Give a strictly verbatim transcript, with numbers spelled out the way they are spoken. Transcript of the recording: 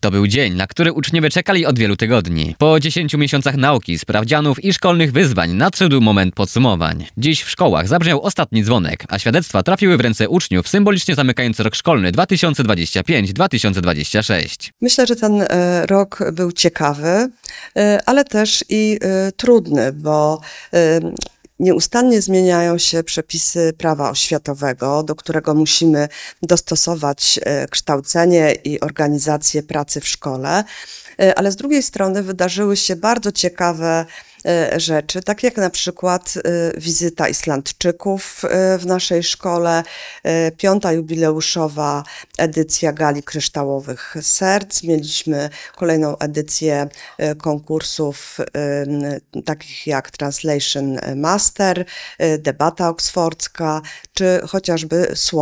To był dzień, na który uczniowie czekali od wielu tygodni. Po dziesięciu miesiącach nauki, sprawdzianów i szkolnych wyzwań nadszedł moment podsumowań. Dziś w szkołach zabrzmiał ostatni dzwonek, a świadectwa trafiły w ręce uczniów, symbolicznie zamykając rok szkolny dwa tysiące dwudziesty piąty dwa tysiące dwudziesty szósty. Myślę, że ten e, rok był ciekawy, e, ale też i e, trudny, bo e, nieustannie zmieniają się przepisy prawa oświatowego, do którego musimy dostosować e, kształcenie i organizację pracy w szkole, e, ale z drugiej strony wydarzyły się bardzo ciekawe rzeczy, tak jak na przykład wizyta Islandczyków w naszej szkole, piąta jubileuszowa edycja Gali Kryształowych Serc. Mieliśmy kolejną edycję konkursów takich jak Translation Master, debata oksfordzka, czy chociażby